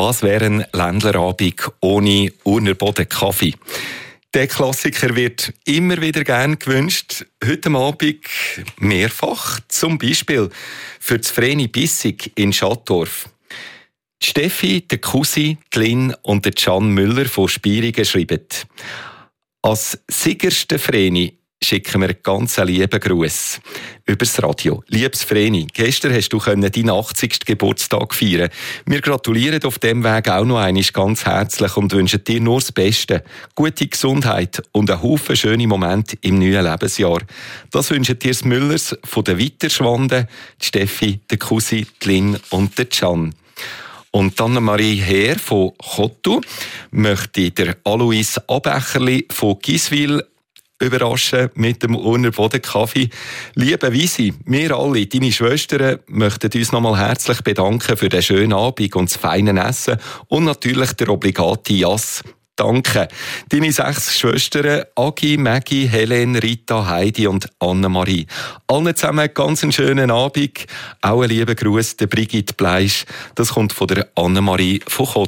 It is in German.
Was wäre ein Ländlerabend ohne Urner Boden Kaffee? Der Klassiker wird immer wieder gern gewünscht. Heute Abend mehrfach. Zum Beispiel für das Vreni Bissig in Schattdorf. Die Steffi, der Cousin, die Lynn und der Can Müller von Spierigen schreiben: Als siegerste Vreni schicken wir einen ganz lieben Gruß übers Radio. Liebes Vreni, gestern hast du deinen 80. Geburtstag feiern. Wir gratulieren auf dem Weg auch noch einmal ganz herzlich und wünschen dir nur das Beste. Gute Gesundheit und einen Haufen schöne Momente im neuen Lebensjahr. Das wünschen dir das Müllers von den Weiterschwanden, die Steffi, der Cousin, die Lynn und der Can. Und Anne-Marie Heer von Chottu möchte der Alois Abecherli von Giswil überraschen mit dem Urner Boden Kaffee. Liebe Wisi, wir alle, deine Schwestern, möchten uns nochmal herzlich bedanken für den schönen Abend und das feine Essen und natürlich der obligate Jass. Danke. Deine 6 Schwestern, Agi, Maggie, Helen, Rita, Heidi und Anne-Marie. Allen zusammen ganz einen schönen Abend. Auch einen lieben Gruß der Brigitte Bleisch. Das kommt von der Anne-Marie von Chottu.